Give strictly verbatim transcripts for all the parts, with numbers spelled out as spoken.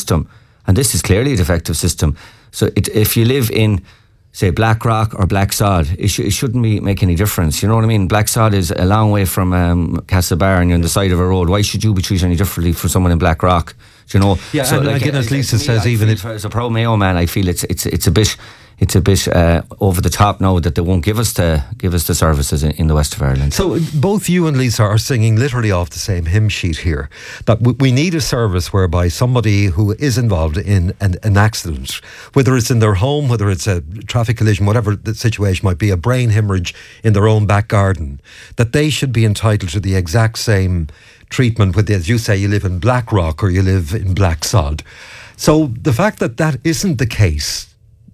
system, and this is clearly a defective system. So it, if you live in, say, Blackrock or Blacksod, it, sh- it shouldn't be, make any difference. You know what I mean? Blacksod is a long way from um, Castlebar, and you're on the side of a road. Why should you be treated any differently from someone in Blackrock? Do you know? Yeah, so and like, again, as Lisa me, says, I even if if as a pro Mayo man, I feel it's it's it's a bit it's a bit uh, over the top now that they won't give us the give us the services in, in the west of Ireland. So both you and Lisa are singing literally off the same hymn sheet here, that we, we need a service whereby somebody who is involved in an, an accident, whether it's in their home, whether it's a traffic collision, whatever the situation might be, a brain hemorrhage in their own back garden, that they should be entitled to the exact same treatment, with, as you say, you live in Blackrock or you live in Blacksod. So the fact that that isn't the case,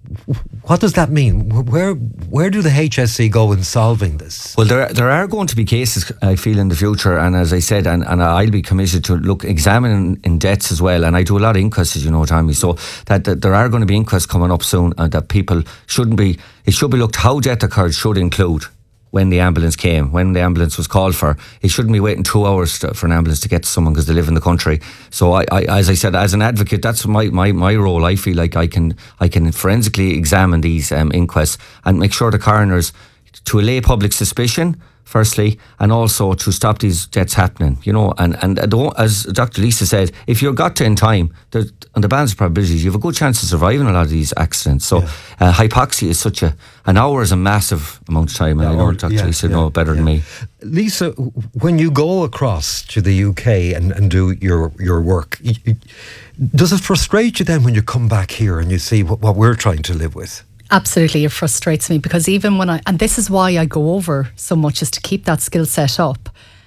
what does that mean? Where where do the H S E go in solving this? Well, there there are going to be cases, I feel, in the future, and as I said, and, and I'll be committed to look examining in deaths as well, and I do a lot of inquests, as you know, Tommy, so that, that there are going to be inquests coming up soon, and that people shouldn't be, it should be looked how death occurred should include when the ambulance came, when the ambulance was called for. It shouldn't be waiting two hours to, for an ambulance to get to someone because they live in the country. So I, I, as I said, as an advocate, that's my, my, my role. I feel like I can I can forensically examine these um, inquests and make sure the coroners, to allay public suspicion, firstly, and also to stop these deaths happening, you know, and, and as Doctor Lisa said, if you're got to in time, on the balance of probabilities, you have a good chance of surviving a lot of these accidents. So yeah. uh, hypoxia is such a, an hour is a massive amount of time, and yeah, I know or, Doctor Yeah, Lisa yeah, know better yeah. than me. Lisa, when you go across to the U K and, and do your, your work, you, does it frustrate you then when you come back here and you see what, what we're trying to live with? Absolutely, it frustrates me, because even when I, and this is why I go over so much, is to keep that skill set up,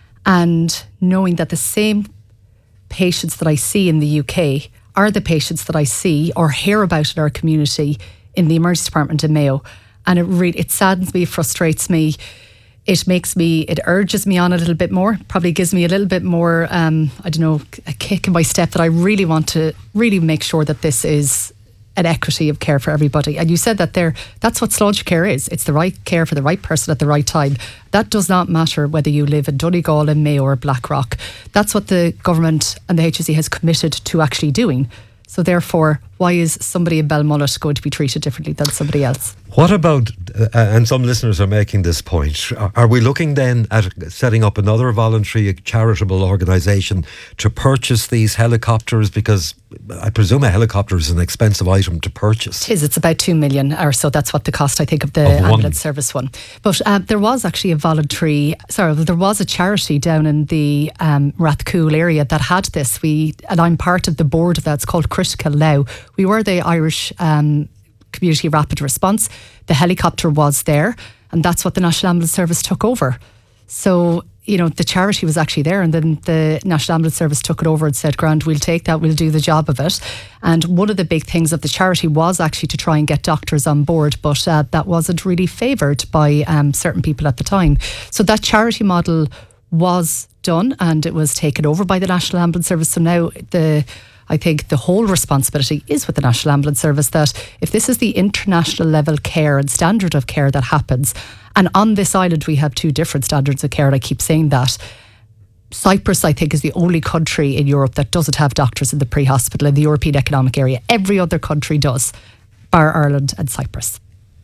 and knowing that the same patients that I see in the U K are the patients that I see or hear about in our community in the emergency department in Mayo. And it really, it saddens me, it frustrates me. It makes me, it urges me on a little bit more, probably gives me a little bit more, um, I don't know, a kick in my step, that I really want to really make sure that this is an equity of care for everybody. And you said that there, that's what Sláinte care is. It's the right care for the right person at the right time. That does not matter whether you live in Donegal, in Mayo or Blackrock. That's what the government and the H S E has committed to actually doing. So therefore, why is somebody in Belmullet going to be treated differently than somebody else? What about, uh, and some listeners are making this point, are we looking then at setting up another voluntary charitable organisation to purchase these helicopters? Because I presume a helicopter is an expensive item to purchase. It is. It's about two million or so. That's what the cost, I think, of the of ambulance service one. But um, there was actually a voluntary, sorry, there was a charity down in the um, Rathcoole area that had this. We, and I'm part of the board of that. It's called Critical Now. We were the Irish um, Community Rapid Response. The helicopter was there, and that's what the National Ambulance Service took over. So, you know, the charity was actually there, and then the National Ambulance Service took it over and said, Grant, we'll take that, we'll do the job of it. And one of the big things of the charity was actually to try and get doctors on board, but uh, that wasn't really favoured by um, certain people at the time. So that charity model was done, and it was taken over by the National Ambulance Service. So now the I think the whole responsibility is with the National Ambulance Service, that if this is the international level care and standard of care that happens, and on this island we have two different standards of care, and I keep saying that. Cyprus, I think, is the only country in Europe that doesn't have doctors in the pre-hospital in the European Economic Area. Every other country does, bar Ireland and Cyprus.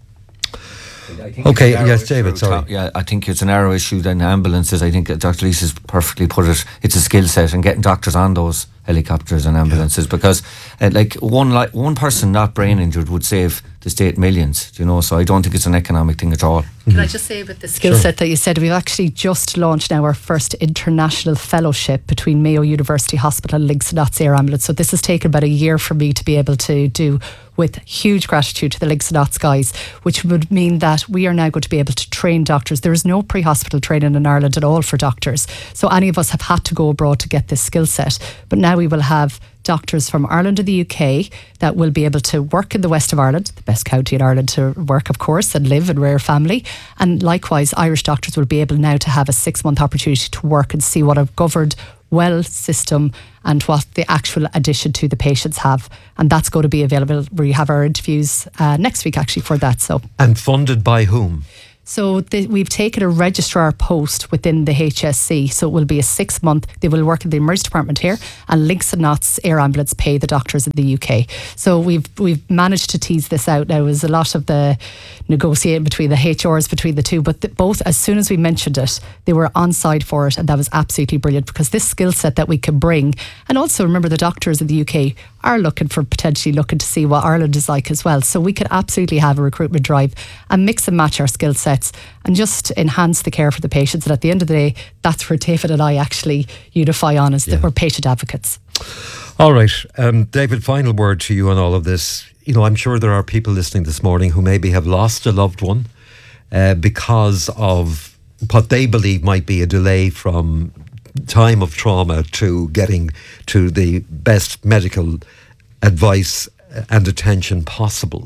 Okay, yes, David, sorry. Yeah, I think it's a narrow issue than ambulances. I think Doctor Lisa's perfectly put it. It's a skill set, and getting doctors on those helicopters and ambulances, yeah. because uh, like one like one person not brain injured would save the state millions, you know, so I don't think it's an economic thing at all. Can mm-hmm. I just say, with the skill sure. set that you said, we've actually just launched now our first international fellowship between Mayo University Hospital and Links Knots Air Ambulance. So this has taken about a year for me to be able to do, with huge gratitude to the Links Knots guys, which would mean that we are now going to be able to train doctors. There is no pre-hospital training in Ireland at all for doctors. So any of us have had to go abroad to get this skill set. But now we will have doctors from Ireland and the U K that will be able to work in the west of Ireland, the best county in Ireland to work, of course, and live and rear family. And likewise, Irish doctors will be able now to have a six-month opportunity to work and see what a governed well system and what the actual addition to the patients have. And that's going to be available. We have our interviews uh, next week actually for that. So, and funded by whom? So the, we've taken a registrar post within the H S C. So it will be a six month, they will work in the emergency department here, and Links and Knots Air Ambulance pay the doctors in the U K. So we've we've managed to tease this out. Now, it was a lot of the negotiating between the H Rs, between the two, but the, both, as soon as we mentioned it, they were on side for it, and that was absolutely brilliant, because this skill set that we can bring, and also remember the doctors in the U K are looking for, potentially looking to see what Ireland is like as well. So we could absolutely have a recruitment drive and mix and match our skill sets and just enhance the care for the patients. And at the end of the day, that's where David and I actually unify on, is yeah. that we're patient advocates. All right. Um, David, final word to you on all of this. You know, I'm sure there are people listening this morning who maybe have lost a loved one uh, because of what they believe might be a delay from time of trauma to getting to the best medical advice and attention possible.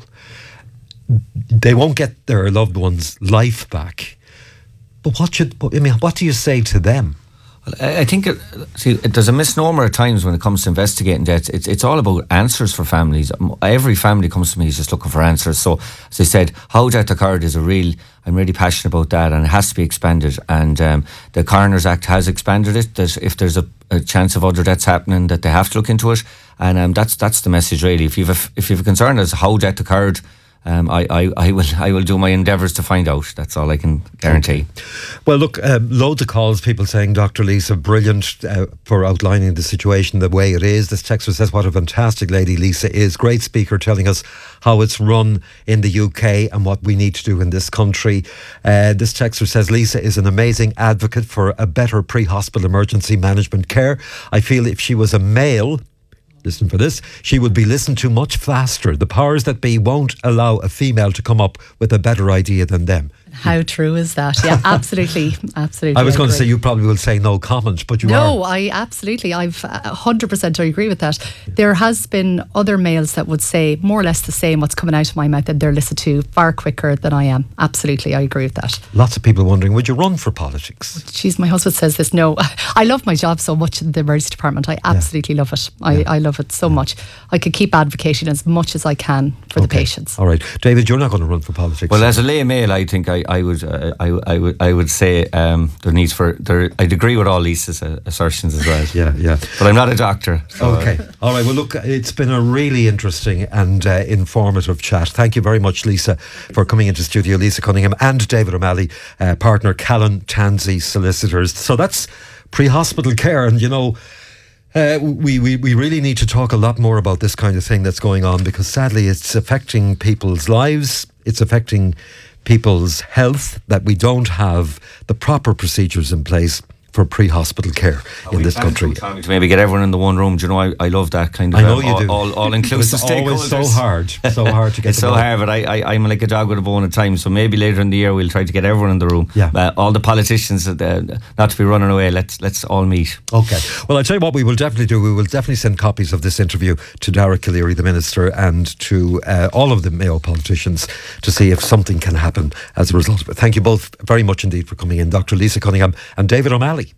They won't get their loved one's life back. But what should, I mean, what do you say to them? I think it, see, there's a misnomer at times when it comes to investigating deaths. It's it's all about answers for families. Every family comes to me is just looking for answers. So, as I said, how death occurred is a real. I'm really passionate about that, and it has to be expanded. And um, the Coroners Act has expanded it. That if there's a, a chance of other deaths happening, that they have to look into it. And um, that's that's the message really. If you've a, if you've a concern as how death occurred, Um, I, I, I will I will do my endeavours to find out. That's all I can guarantee. Okay. Well, look, um, loads of calls, people saying, Doctor Lisa, brilliant uh, for outlining the situation the way it is. This texter says, what a fantastic lady Lisa is. Great speaker, telling us how it's run in the U K and what we need to do in this country. Uh, this texter says, Lisa is an amazing advocate for a better pre-hospital emergency management care. I feel if she was a male, listen for this, she would be listened to much faster. The powers that be won't allow a female to come up with a better idea than them. How true is that? Yeah, absolutely, absolutely. I was I going to say you probably will say no comment, but you no, are. No, I absolutely, I've one hundred percent I agree with that. There has been other males that would say more or less the same, what's coming out of my mouth, and they're listened to far quicker than I am. Absolutely, I agree with that. Lots of people wondering, would you run for politics? Jeez, my husband says this. No, I love my job so much in the emergency department. I absolutely yeah. love it. I, yeah. I love it so much. I could keep advocating as much as I can for okay. the patients. All right. David, you're not going to run for politics. Well, as a lay male, I think I I would uh, I, I would I would say um, there needs for there. I'd agree with all Lisa's uh, assertions as well. yeah, yeah. But I'm not a doctor. So okay, uh, all right. Well, look, it's been a really interesting and uh, informative chat. Thank you very much, Lisa, for coming into studio. Lisa Cunningham and David O'Malley, uh, partner Callan Tansey Solicitors. So that's pre-hospital care, and you know. Uh, we, we, we really need to talk a lot more about this kind of thing that's going on, because sadly it's affecting people's lives, it's affecting people's health, that we don't have the proper procedures in place for pre-hospital care oh, in this country. To maybe get everyone in the one room. Do you know, I, I love that kind of I know um, you all, do. all, all inclusive stakeholders. It's always so hard, so hard to get. It's so on. hard, but I, I, I'm like a dog with a bone at times. So maybe later in the year we'll try to get everyone in the room. Yeah. Uh, all the politicians, uh, not to be running away. Let's let's all meet. Okay. Well, I tell you what, we will definitely do. We will definitely send copies of this interview to Darragh Calleary, the minister, and to uh, all of the Mayo politicians to see if something can happen as a result of it. Thank you both very much indeed for coming in, Doctor Lisa Cunningham and David O'Malley.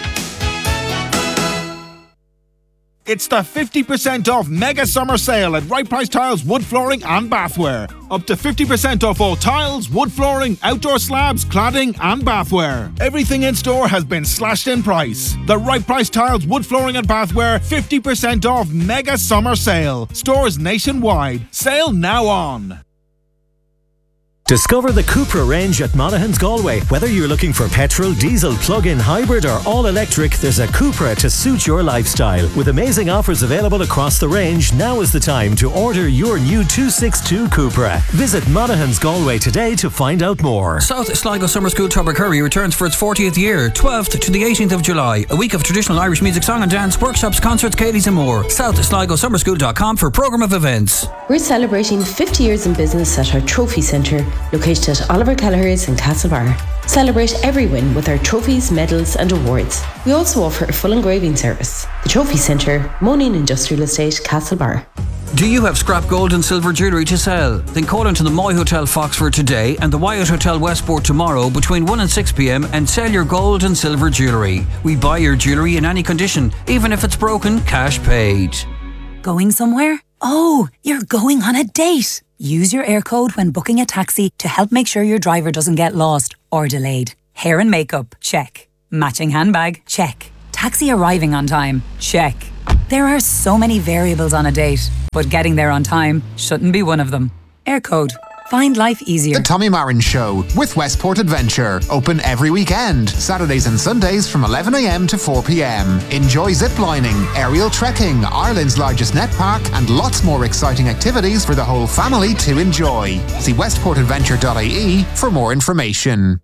It's the fifty percent off mega summer sale at Right Price Tiles Wood Flooring and Bathware. Up to fifty percent off all tiles, wood flooring, outdoor slabs, cladding and bathware. Everything in store has been slashed in price. The Right Price Tiles Wood Flooring and Bathware fifty percent off mega summer sale. Stores nationwide. Sale now on. Discover the Cupra range at Monaghan's Galway. Whether you're looking for petrol, diesel, plug-in, hybrid or all-electric, there's a Cupra to suit your lifestyle. With amazing offers available across the range, now is the time to order your new two sixty-two Cupra. Visit Monaghan's Galway today to find out more. South Sligo Summer School Tubbercurry returns for its fortieth year, twelfth to the eighteenth of July. A week of traditional Irish music, song and dance, workshops, concerts, Katie's and more. south sligo summer school dot com for programme of events. We're celebrating fifty years in business at our Trophy Centre, located at Oliver Kelleher's in Castlebar. Celebrate every win with our trophies, medals and awards. We also offer a full engraving service. The Trophy Centre, Monin Industrial Estate, Castlebar. Do you have scrap gold and silver jewellery to sell? Then call into the Moy Hotel Foxford today and the Wyatt Hotel Westport tomorrow between one and six p m and sell your gold and silver jewellery. We buy your jewellery in any condition, even if it's broken, cash paid. Going somewhere? Oh, you're going on a date. Use your air code when booking a taxi to help make sure your driver doesn't get lost or delayed. Hair and makeup, check. Matching handbag, check. Taxi arriving on time, check. There are so many variables on a date, but getting there on time shouldn't be one of them. Air code. Find life easier. The Tommy Marin Show with Westport Adventure. Open every weekend, Saturdays and Sundays from eleven a m to four p m. Enjoy ziplining, aerial trekking, Ireland's largest net park, and lots more exciting activities for the whole family to enjoy. See westport adventure dot I E for more information.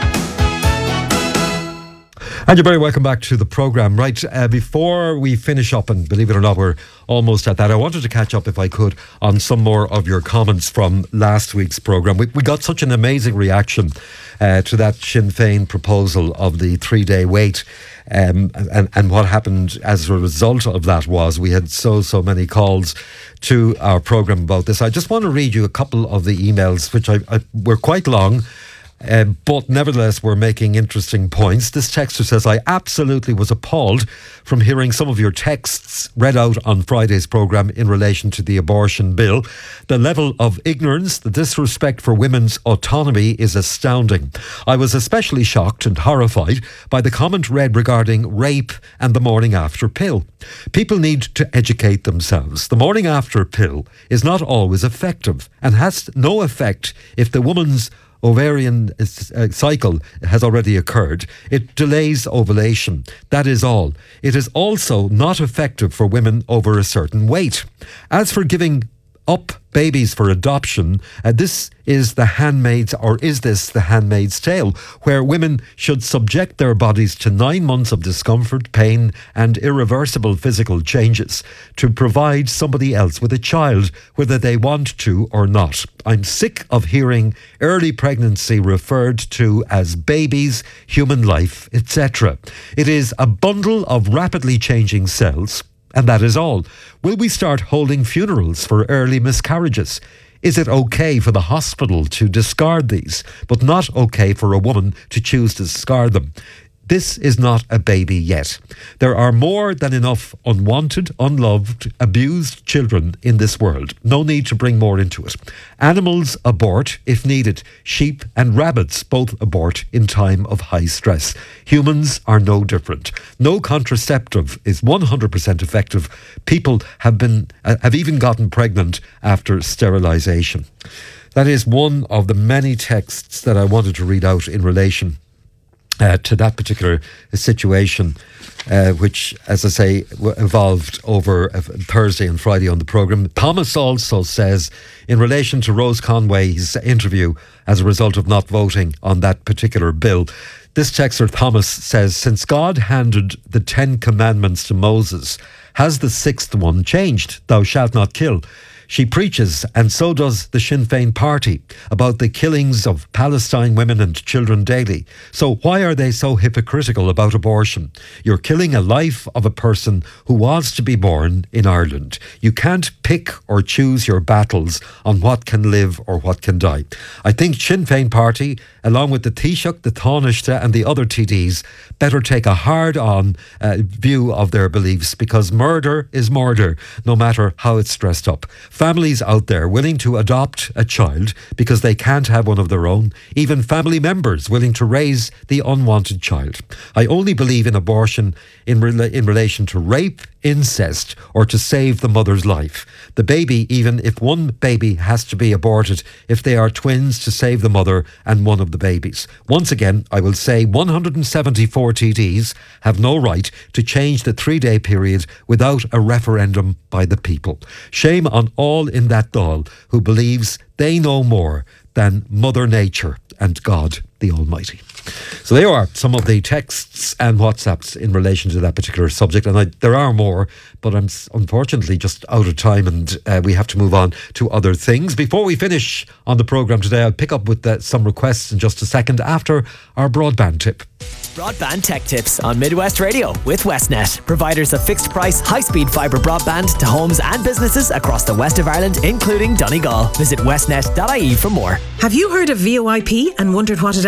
And you're very welcome back to the programme. Right, uh, before we finish up, and believe it or not, we're almost at that, I wanted to catch up, if I could, on some more of your comments from last week's programme. We, we got such an amazing reaction uh, to that Sinn Féin proposal of the three-day wait. Um, and, and what happened as a result of that was we had so, so many calls to our programme about this. I just want to read you a couple of the emails, which I, I were quite long. Uh, but nevertheless, we're making interesting points. This texter says, I absolutely was appalled from hearing some of your texts read out on Friday's programme in relation to the abortion bill. The level of ignorance, the disrespect for women's autonomy is astounding. I was especially shocked and horrified by the comment read regarding rape and the morning after pill. People need to educate themselves. The morning after pill is not always effective and has no effect if the woman's ovarian uh, cycle has already occurred. It delays ovulation. That is all. It is also not effective for women over a certain weight. As for giving up babies for adoption, uh, this is the handmaid's, or is this the Handmaid's Tale, where women should subject their bodies to nine months of discomfort, pain, and irreversible physical changes to provide somebody else with a child, whether they want to or not. I'm sick of hearing early pregnancy referred to as babies, human life, et cetera. It is a bundle of rapidly changing cells. And that is all. Will we start holding funerals for early miscarriages? Is it okay for the hospital to discard these, but not okay for a woman to choose to discard them? This is not a baby yet. There are more than enough unwanted, unloved, abused children in this world. No need to bring more into it. Animals abort if needed. Sheep and rabbits both abort in time of high stress. Humans are no different. No contraceptive is one hundred percent effective. People have been uh, have even gotten pregnant after sterilisation. That is one of the many texts that I wanted to read out in relation Uh, to that particular situation, uh, which, as I say, w- evolved over uh, Thursday and Friday on the programme. Thomas also says, in relation to Rose Conway's interview as a result of not voting on that particular bill, this texter Thomas says, since God handed the Ten Commandments to Moses, has the sixth one changed? Thou shalt not kill. She preaches, and so does the Sinn Féin party, about the killings of Palestine women and children daily. So why are they so hypocritical about abortion? You're killing a life of a person who was to be born in Ireland. You can't pick or choose your battles on what can live or what can die. I think Sinn Féin party, along with the Taoiseach, the Taoiseach and the other T Ds, better take a hard-on uh, view of their beliefs, because murder is murder, no matter how it's dressed up. Families out there willing to adopt a child because they can't have one of their own, even family members willing to raise the unwanted child. I only believe in abortion in, rela- in relation to rape, incest, or to save the mother's life. The baby, even if one baby has to be aborted, if they are twins, to save the mother and one of the babies. Once again, I will say one hundred seventy-four T Ds have no right to change the three-day period without a referendum by the people. Shame on all in that Dáil who believes they know more than Mother Nature and God the Almighty. So there are some of the texts and WhatsApps in relation to that particular subject, and I, there are more, but I'm unfortunately just out of time, and uh, we have to move on to other things. Before we finish on the programme today, I'll pick up with uh, some requests in just a second after our broadband tip. Broadband Tech Tips on Midwest Radio with Westnet, providers of fixed price, high-speed fibre broadband to homes and businesses across the west of Ireland, including Donegal. Visit westnet dot I E for more. Have you heard of V O I P and wondered what it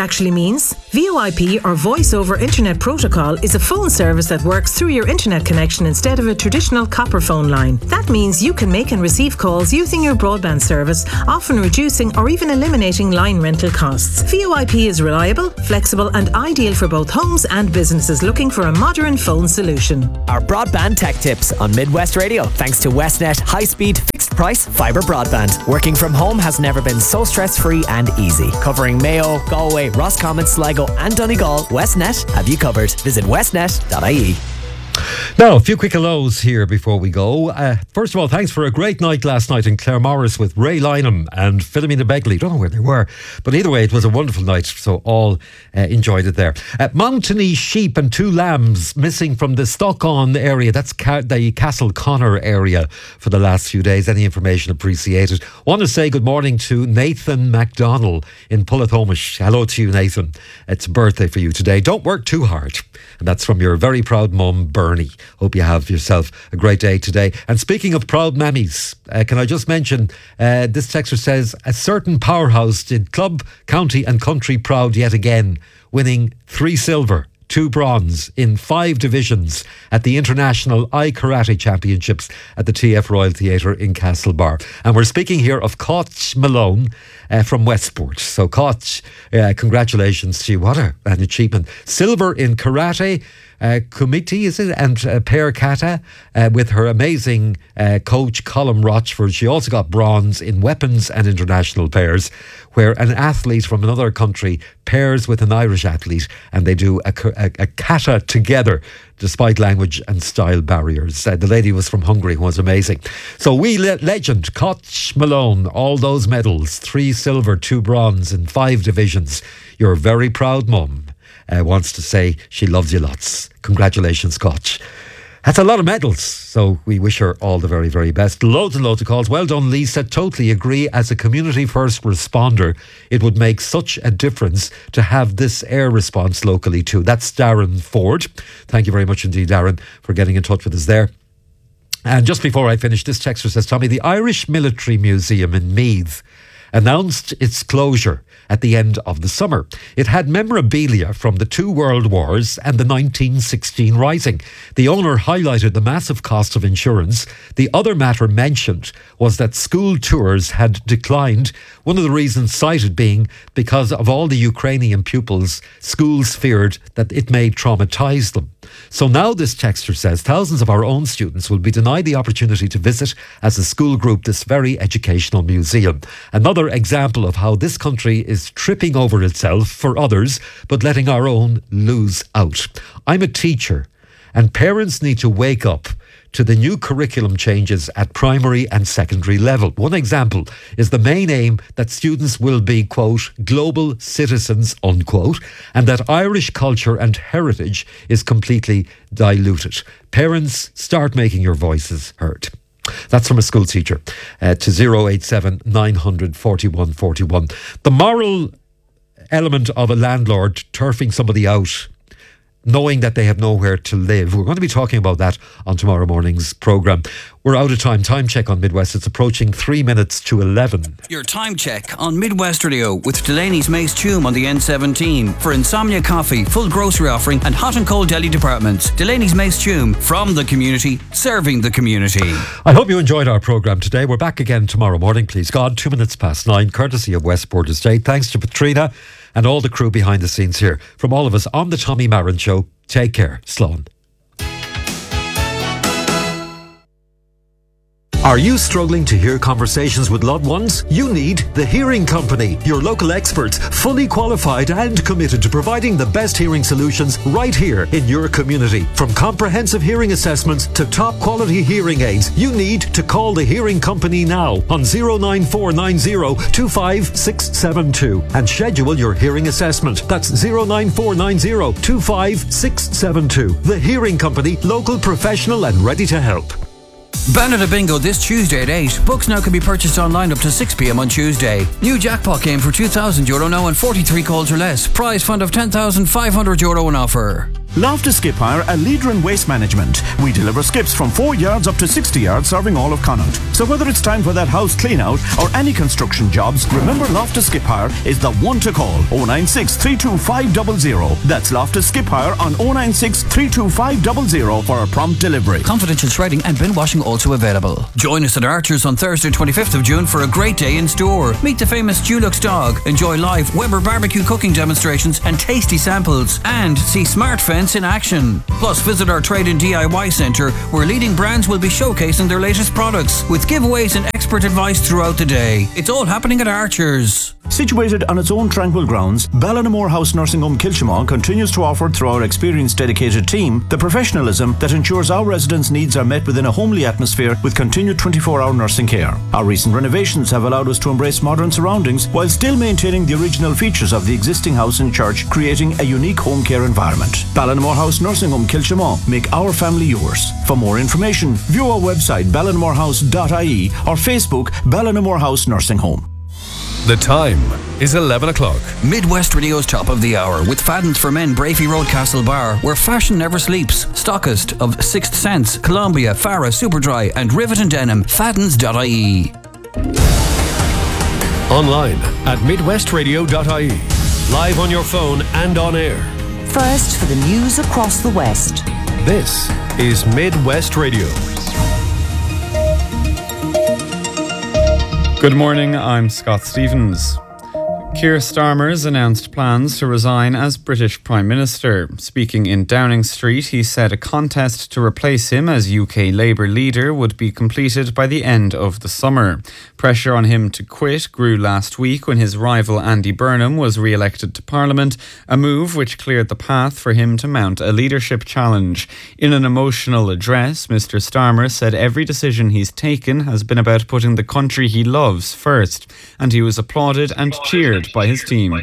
actually means? V O I P, or Voice over Internet Protocol, is a phone service that works through your internet connection instead of a traditional copper phone line. That means you can make and receive calls using your broadband service, often reducing or even eliminating line rental costs. V O I P is reliable, flexible and ideal for both homes and businesses looking for a modern phone solution. Our broadband tech tips on Midwest Radio, thanks to Westnet high-speed fixed price fibre broadband. Working from home has never been so stress-free and easy. Covering Mayo, Galway, Roscommon, Sligo and Donegal, Westnet have you covered. Visit westnet dot I E. Now, a few quick hellos here before we go. Uh, first of all, thanks for a great night last night in Claremorris with Ray Lynham and Philomena Begley. Don't know where they were, but either way, it was a wonderful night, so all uh, enjoyed it there. Uh, Mountainy sheep and two lambs missing from the Stock-on area. That's Ca- the Castle Connor area for the last few days. Any information appreciated. Want to say good morning to Nathan MacDonald in Pullatomish. Hello to you, Nathan. It's a birthday for you today. Don't work too hard. And that's from your very proud mum, Bernie. Hope you have yourself a great day today. And speaking of proud mammies, uh, can I just mention, uh, this texter says, a certain powerhouse did club, county and country proud yet again, winning three silver, two bronze in five divisions at the International I Karate Championships at the T F Royal Theatre in Castlebar. And we're speaking here of Koch Malone uh, from Westport. So Koch, uh, congratulations to you. What a, an achievement. Silver in karate, Uh, Kumite, is it? And uh, Per Kata uh, with her amazing uh, coach Colin Rochford. She also got bronze in weapons and international pairs, where an athlete from another country pairs with an Irish athlete and they do a, a, a kata together despite language and style barriers. Uh, the lady was from Hungary, was amazing. So we le- legend Koch Malone, all those medals, three silver, two bronze in five divisions. Your very proud mum Uh, wants to say she loves you lots. Congratulations, Koch. That's a lot of medals, so we wish her all the very, very best. Loads and loads of calls. Well done, Lisa. Totally agree. As a community first responder, it would make such a difference to have this air response locally too. That's Darren Ford. Thank you very much indeed, Darren, for getting in touch with us there. And just before I finish, this texter says, Tommy, the Irish Military Museum in Meath announced its closure at the end of the summer. It had memorabilia from the two world wars and the nineteen sixteen Rising. The owner highlighted the massive cost of insurance. The other matter mentioned was that school tours had declined, one of the reasons cited being because of all the Ukrainian pupils, schools feared that it may traumatise them. So now this texter says thousands of our own students will be denied the opportunity to visit as a school group this very educational museum. Another example of how this country is tripping over itself for others, but letting our own lose out. I'm a teacher, and parents need to wake up to the new curriculum changes at primary and secondary level. One example is the main aim that students will be, quote, global citizens, unquote, and that Irish culture and heritage is completely diluted. Parents, start making your voices heard. That's from a school teacher uh, to zero eight seven nine hundred forty-one forty-one. The moral element of a landlord turfing somebody out, knowing that they have nowhere to live. We're going to be talking about that on tomorrow morning's programme. We're out of time. Time check on Midwest. It's approaching three minutes to eleven. Your time check on Midwest Radio with Delaney's Mace Tume on the N seventeen. For Insomnia Coffee, full grocery offering and hot and cold deli departments. Delaney's Mace Tume, from the community, serving the community. I hope you enjoyed our programme today. We're back again tomorrow morning, please God, two minutes past nine, courtesy of Westport Estate. Thanks to Patrina and all the crew behind the scenes here. From all of us on the Tommy Marin Show, take care. Slán. Are you struggling to hear conversations with loved ones? You need The Hearing Company, your local experts, fully qualified and committed to providing the best hearing solutions right here in your community. From comprehensive hearing assessments to top quality hearing aids, you need to call The Hearing Company now on zero nine four nine zero two five six seven two and schedule your hearing assessment. That's zero nine four nine zero two five six seven two. The Hearing Company, local, professional and ready to help. Banner Bingo this Tuesday at eight. Books now can be purchased online up to six p m on Tuesday. New jackpot game for two thousand euro now and forty-three calls or less. Prize fund of ten thousand five hundred euro on offer. Loftus Skip Hire, a leader in waste management. We deliver skips from four yards up to sixty yards, serving all of Connaught. So whether it's time for that house clean out or any construction jobs, remember Loftus Skip Hire is the one to call. oh nine six, three two five zero zero. That's Loftus Skip Hire on oh nine six, three two five zero zero for a prompt delivery. Confidential shredding and bin washing also available. Join us at Archer's on Thursday twenty-fifth of June for a great day in store. Meet the famous Dulux dog, enjoy live Weber barbecue cooking demonstrations and tasty samples, and see Smart Fence in action. Plus, visit our trade and D I Y centre where leading brands will be showcasing their latest products with giveaways and expert advice throughout the day. It's all happening at Archer's. Situated on its own tranquil grounds, Ballinamore House Nursing Home Kilchimau continues to offer, through our experienced dedicated team, the professionalism that ensures our residents' needs are met within a homely atmosphere with continued twenty-four hour nursing care. Our recent renovations have allowed us to embrace modern surroundings while still maintaining the original features of the existing house and church, creating a unique home care environment. Ballinamore House Nursing Home Kilchimau, make our family yours. For more information, view our website ballinamore house dot I E or Facebook Ballinamore House Nursing Home. The time is eleven o'clock. Midwest Radio's top of the hour with Fadden's for Men, Brafey Road, Castlebar, where fashion never sleeps. Stockist of Sixth Sense, Columbia, Farah, Superdry and Rivet and Denim. Faddens dot I E. Online at midwest radio dot I E. Live on your phone and on air. First for the news across the West. This is Midwest Radio. Good morning, I'm Scott Stevens. Keir Starmer's announced plans to resign as British Prime Minister. Speaking in Downing Street, he said a contest to replace him as U K Labour leader would be completed by the end of the summer. Pressure on him to quit grew last week when his rival Andy Burnham was re-elected to Parliament, a move which cleared the path for him to mount a leadership challenge. In an emotional address, Mr Starmer said every decision he's taken has been about putting the country he loves first, and he was applauded and cheered by his team.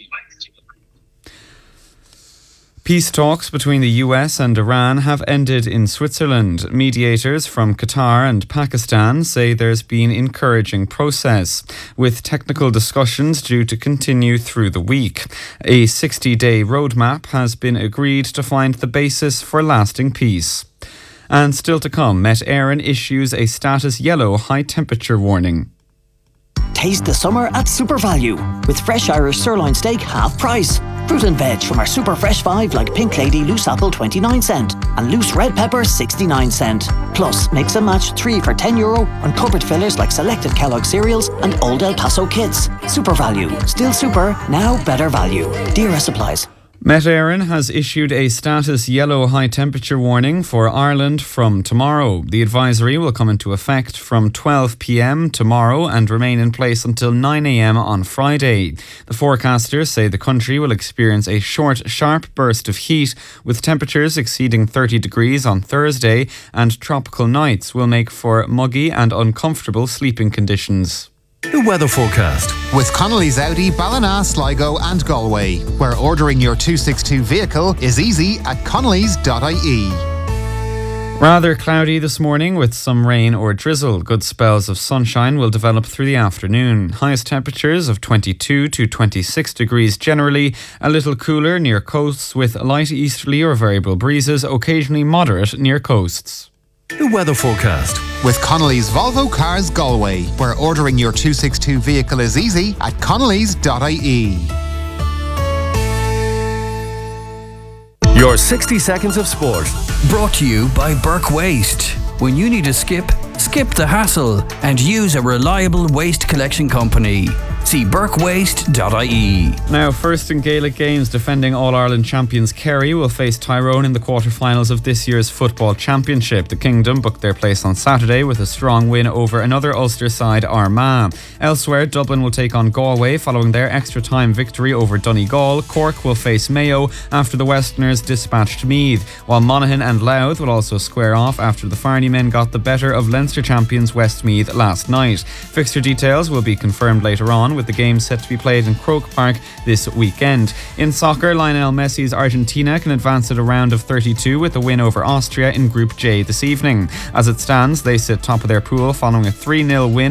Peace talks between the U S and Iran have ended in Switzerland. Mediators from Qatar and Pakistan say there's been encouraging process, with technical discussions due to continue through the week. A sixty-day roadmap has been agreed to find the basis for lasting peace. And still to come, Met Éireann issues a status yellow high temperature warning. Taste the summer at Super Value with fresh Irish sirloin steak half price. Fruit and veg from our Super Fresh five like Pink Lady loose apple twenty-nine cent and loose red pepper sixty-nine cent. Plus mix and match three for ten euro on cupboard fillers like selected Kellogg cereals and Old El Paso kits. Super Value, still super, now better value. D R S applies. Met Éireann has issued a status yellow high temperature warning for Ireland from tomorrow. The advisory will come into effect from twelve p.m. tomorrow and remain in place until nine a.m. on Friday. The forecasters say the country will experience a short, sharp burst of heat with temperatures exceeding thirty degrees on Thursday, and tropical nights will make for muggy and uncomfortable sleeping conditions. The weather forecast with Connolly's Audi, Ballina, Sligo and Galway, where ordering your two sixty-two vehicle is easy at connellys dot I E. Rather cloudy this morning with some rain or drizzle. Good spells of sunshine will develop through the afternoon. Highest temperatures of twenty-two to twenty-six degrees generally. A little cooler near coasts with light easterly or variable breezes, occasionally moderate near coasts. The weather forecast with Connolly's Volvo Cars Galway, where ordering your two sixty-two vehicle is easy at connellys dot I E. Your sixty seconds of sport. Brought to you by Burke Waste. When you need a skip, skip the hassle and use a reliable waste collection company. See burke waste dot I E. Now, first in Gaelic games, defending All-Ireland champions Kerry will face Tyrone in the quarter-finals of this year's football championship. The Kingdom booked their place on Saturday with a strong win over another Ulster side, Armagh. Elsewhere, Dublin will take on Galway following their extra-time victory over Donegal. Cork will face Mayo after the Westerners dispatched Meath, while Monaghan and Louth will also square off after the Farney men got the better of Leinster champions Westmeath last night. Fixture details will be confirmed later on, with the game set to be played in Croke Park this weekend. In soccer, Lionel Messi's Argentina can advance at a round of thirty-two with a win over Austria in Group J this evening. As it stands, they sit top of their pool following a three nil win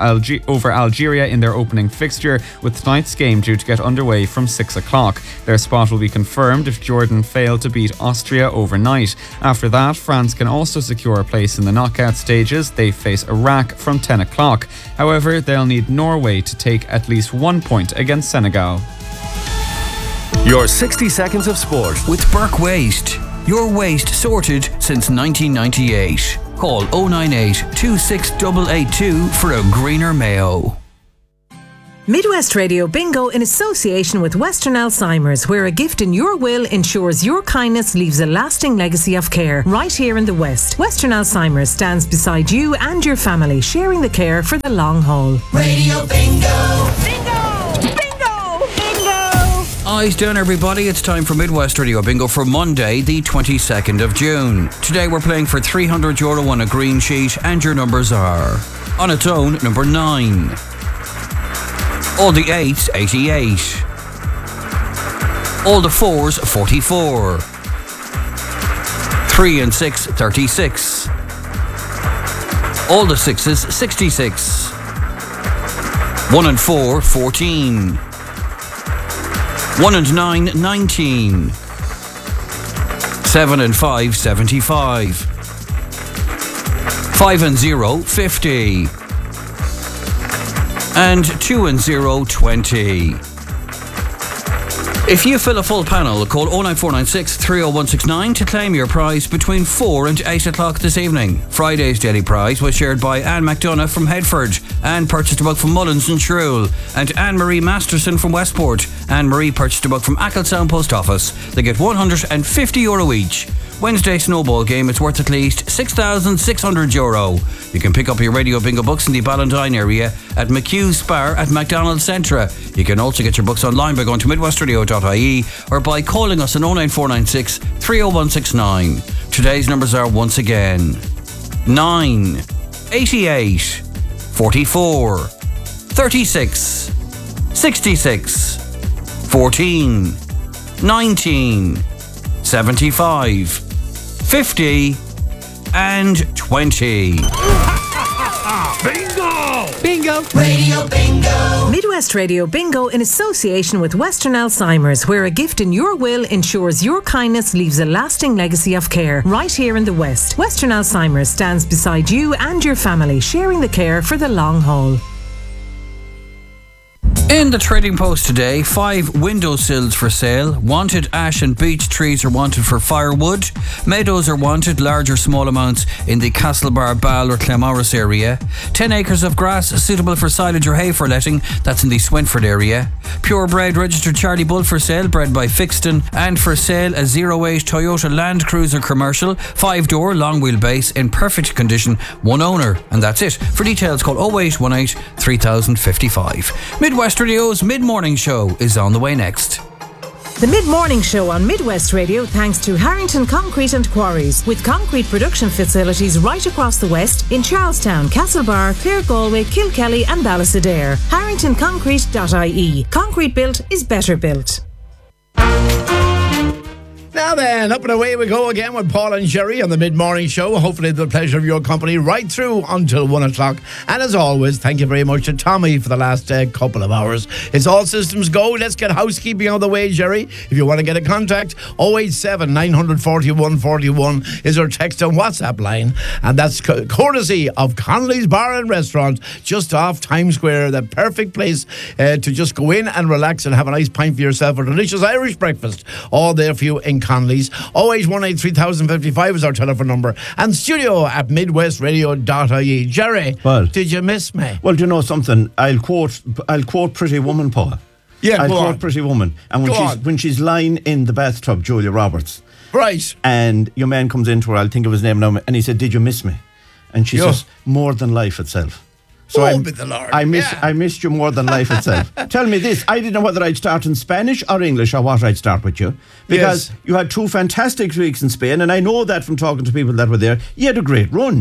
Alge- over Algeria in their opening fixture, with tonight's game due to get underway from six o'clock. Their spot will be confirmed if Jordan fail to beat Austria overnight. After that, France can also secure a place in the knockout stages. They face Iraq from ten o'clock. However, they'll need Norway to take at least one point against Senegal. Your sixty seconds of sport with Burke Waste. Your waste sorted since nineteen ninety-eight. Call oh nine eight, two six eight eight two for a greener Mayo. Midwest Radio Bingo in association with Western Alzheimer's, where a gift in your will ensures your kindness leaves a lasting legacy of care right here in the West. Western Alzheimer's stands beside you and your family, sharing the care for the long haul. Radio Bingo! Bingo! Bingo! Bingo! Eyes down, everybody. It's time for Midwest Radio Bingo for Monday, the twenty-second of June. Today we're playing for three hundred euro on a green sheet, and your numbers are: on its own, number nine. All the eights, eighty-eight. All the fours, forty-four. Three and six, thirty-six. All the sixes, sixty-six. One and four, fourteen. One and nine, nineteen. Seven and five, seventy-five. Five and zero, fifty. And two and zero, twenty. If you fill a full panel, call oh nine four nine six, three oh one six nine to claim your prize between four and eight o'clock this evening. Friday's daily prize was shared by Anne McDonough from Headford, and purchased a book from Mullins and Shrewell, and Anne-Marie Masterson from Westport. Anne-Marie purchased a book from Acclestown Post Office. They get one hundred fifty euro each. Wednesday snowball game is worth at least six thousand six hundred euro. You can pick up your Radio Bingo books in the Ballindine area at McHugh's Spar at McDonald's Centra. You can also get your books online by going to midwest radio dot I E or by calling us on oh nine four nine six, three oh one six nine. Today's numbers are once again nine, eighty-eight, forty-four, thirty-six, sixty-six, fourteen, nineteen, seventy-five, fifty, and twenty. Bingo! Bingo! Radio Bingo! Midwest Radio Bingo in association with Western Alzheimer's, where a gift in your will ensures your kindness leaves a lasting legacy of care right here in the West. Western Alzheimer's stands beside you and your family, sharing the care for the long haul. In the Trading Post today, five windowsills for sale. Wanted ash and beech trees are wanted for firewood. Meadows are wanted, large or small amounts, in the Castlebar, Ball or Clamorris area. Ten acres of grass suitable for silage or hay for letting. That's in the Swinford area. Purebred registered Charlie Bull for sale, bred by Fixton. And for sale, a zero eight Toyota Land Cruiser commercial, five door, long wheelbase, in perfect condition, one owner. And that's it. For details, call oh eight one eight, three thousand fifty-five. Midwest Radio's Mid-Morning Show is on the way next. The Mid-Morning Show on Midwest Radio, thanks to Harrington Concrete and Quarries, with concrete production facilities right across the West in Charlestown, Castlebar, Clare Galway, Kilkelly and Ballysadare. harrington concrete dot I E. Concrete built is better built. Now then, up and away we go again with Paul and Sherry on the Mid-Morning Show. Hopefully the pleasure of your company right through until one o'clock. And as always, thank you very much to Tommy for the last uh, couple of hours. It's all systems go. Let's get housekeeping out of the way, Jerry. If you want to get a contact, oh eight seven, nine four one, four one is our text and WhatsApp line. And that's co- courtesy of Connolly's Bar and Restaurant, just off Times Square. The perfect place uh, to just go in and relax and have a nice pint for yourself. A delicious Irish breakfast. All there for you in Connolly's. oh eight one eight, three thousand fifty-five is our telephone number. And studio at midwest radio dot I E. Jerry, well, did you miss me? Well, do you know something? I'll quote I'll quote Pretty Woman, Paul. Yeah, I'll go quote on. Pretty Woman. And when Go she's on. when she's lying in the bathtub, Julia Roberts. Right. And your man comes into her, I'll think of his name now, and he said, "Did you miss me?" And she Yeah. says, "More than life itself." So Oh, I, be the Lord. I miss Yeah. I missed you more than life itself. Tell me this, I didn't know whether I'd start in Spanish or English or what I'd start with you. Because Yes. you had two fantastic weeks in Spain, and I know that from talking to people that were there. You had a great run.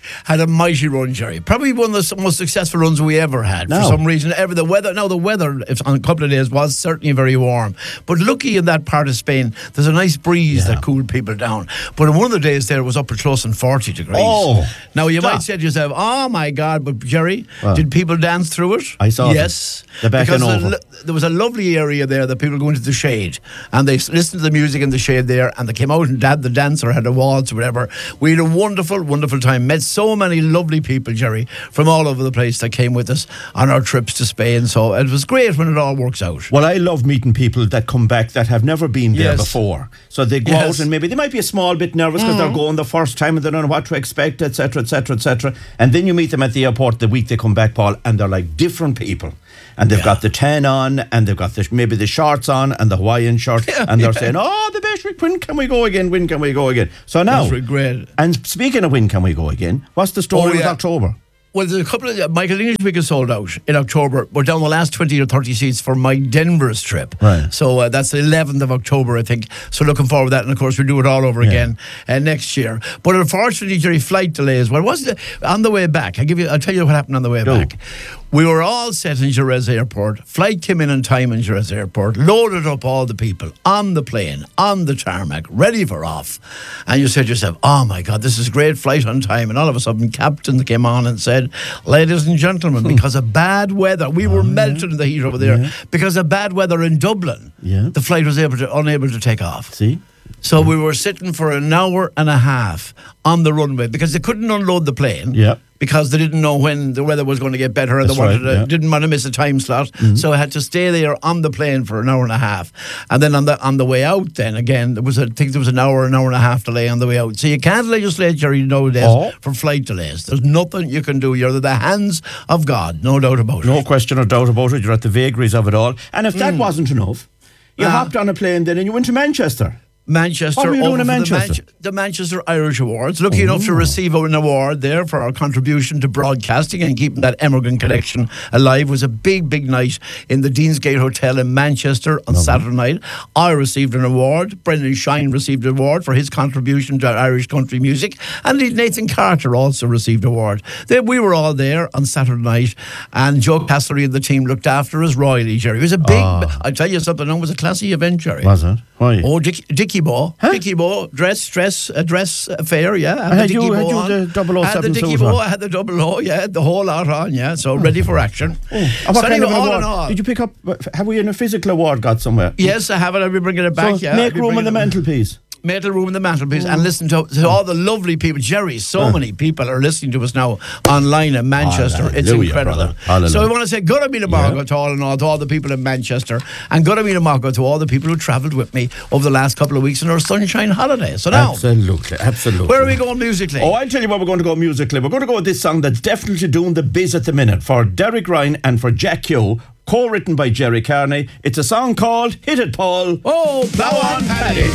had a mighty run, Jerry. Probably one of the most successful runs we ever had. No. For some reason, ever the weather. Now the weather, if on a couple of days, was certainly very warm. But lucky in that part of Spain, there's a nice breeze Yeah. that cooled people down. But on one of the days there, it was up at close on forty degrees. Oh, now you stop. might say to yourself, "Oh my God!" But Jerry, Well, did people dance through it? I saw them. Yes, The back because and the- over. there was a lovely area there that people go into the shade and they s- listened to the music in the shade there, and they came out and dad the dancer had a waltz or whatever. We had a wonderful, wonderful time. Met so many lovely people, Jerry, from all over the place that came with us on our trips to Spain. So it was great when it all works out. Well, I love meeting people that come back that have never been there Yes. before. So they go Yes. out and maybe they might be a small bit nervous because they're going the first time and they don't know what to expect, et cetera, et cetera, et cetera. And then you meet them at the airport the week they come back, Paul, and they're like different people. And they've got the tan on, and they've got the, maybe the shorts on, and the Hawaiian shirt, and they're saying, "Oh, the best week, when can we go again? When can we go again?" So now, That's great. and speaking of when can we go again, what's the story Oh, with yeah. October? Well, there's a couple of Michael English week is sold out in October. We're down the last twenty or thirty seats for Mike Denver's trip. Right. So uh, that's the eleventh of October, I think. So looking forward to that. And of course, we'll do it all over again uh, next year. But unfortunately, Jerry, flight delays. Well, wasn't it on the way back? I'll give you. I'll tell you what happened on the way Go. back. We were all set in Jerez Airport. Flight came in on time in Jerez Airport. Loaded up all the people on the plane, on the tarmac, ready for off. And you said to yourself, "Oh my God, this is a great flight on time." And all of a sudden, captain came on and said, "Ladies and gentlemen, because of bad weather, we were melted in the heat over there. Yeah. Because of bad weather in Dublin, Yeah. the flight was able to unable to take off." See? So we were sitting for an hour and a half on the runway because they couldn't unload the plane. Yeah. Because they didn't know when the weather was going to get better, and That's they wanted right, to, yeah. didn't want to miss a time slot. Mm-hmm. So I had to stay there on the plane for an hour and a half, and then on the on the way out, then again there was a, I think there was an hour, an hour and a half delay on the way out. So you can't legislate, Jerry, nowadays Oh. for flight delays. There's nothing you can do. You're in the hands of God, no doubt about it. No question or doubt about it. You're at the vagaries of it all. And if that Mm. wasn't enough, you Ah. hopped on a plane then and you went to Manchester. Manchester, What were you doing over in for Manchester? The, Man- the Manchester Irish Awards. Lucky enough to receive an award there for our contribution to broadcasting and keeping that Emigrant connection alive. It was a big, big night in the Deansgate Hotel in Manchester on Saturday night. I received an award. Brendan Shine received an award for his contribution to Irish country music. And Nathan Carter also received an award. They, we were all there on Saturday night, and Joe Castlery and the team looked after us royally, Jerry. It was a big, Ah. I tell you something, it was a classy event, Jerry. Was it? Why? Oh, Dick, Dickie Bow. Huh? Dickie Bow. Dress, dress, uh, dress affair, yeah. I had the you- Dickie had Bow you on. the double oh I had the seven Dickie suit Bow, on? I had the double O, yeah. The whole lot on, yeah. So ready for action. Oh, and what So kind anyway, of an all award? in all- Did you pick up, have we in a physical award got somewhere? Yes, I have it. I'll be bringing it back, So yeah. I'll make be room on the bringing it- mantelpiece. Metal room in the mantelpiece and listen to, to all the lovely people. Jerry, so Uh. many people are listening to us now online in Manchester. It's Hallelujah, incredible. brother. Hallelujah. So I want to say good Amina Margo to all and all, to all the people in Manchester, and good Amina Margo to all the people who travelled with me over the last couple of weeks on our sunshine holiday. So now, Absolutely, absolutely. where are we going musically? Oh, I'll tell you where we're going to go musically. We're going to go with this song that's definitely doing the biz at the minute for Derek Ryan and for Jack Keogh, co-written by Jerry Carney. It's a song called Hit It, Paul. Oh, Plow on Paddy.